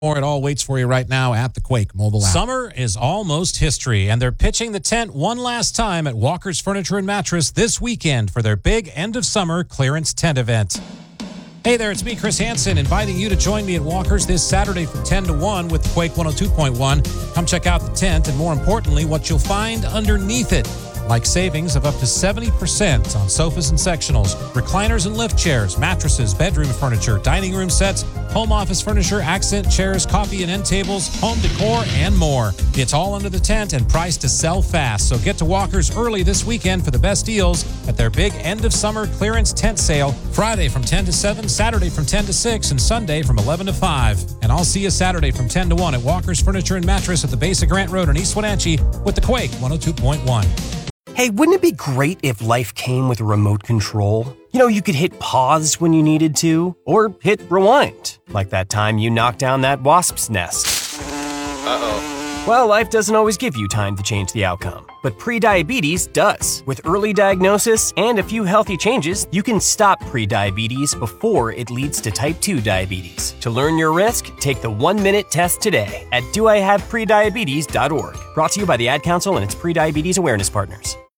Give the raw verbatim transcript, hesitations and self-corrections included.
More, it all waits for you right now at the Quake mobile app. Summer is almost history, and they're pitching the tent one last time at Walker's Furniture and Mattress this weekend for their big end-of-summer clearance tent event. Hey there, it's me, Chris Hansen, inviting you to join me at Walker's this Saturday from ten to one with Quake one oh two point one. Come check out the tent and, more importantly, what you'll find underneath it. Like savings of up to seventy percent on sofas and sectionals, recliners and lift chairs, mattresses, bedroom furniture, dining room sets, home office furniture, accent chairs, coffee and end tables, home decor, and more. It's all under the tent and priced to sell fast. So get to Walker's early this weekend for the best deals at their big end-of-summer clearance tent sale, Friday from ten to seven, Saturday from ten to six, and Sunday from eleven to five. And I'll see you Saturday from ten to one at Walker's Furniture and Mattress at the base of Grant Road in East Wenatchee with the Quake one oh two point one. Hey, wouldn't it be great if life came with a remote control? You know, you could hit pause when you needed to, or hit rewind, like that time you knocked down that wasp's nest. Uh-oh. Well, life doesn't always give you time to change the outcome, but prediabetes does. With early diagnosis and a few healthy changes, you can stop prediabetes before it leads to type two diabetes. To learn your risk, take the one-minute test today at do I have prediabetes dot org. Brought to you by the Ad Council and its Prediabetes Awareness Partners.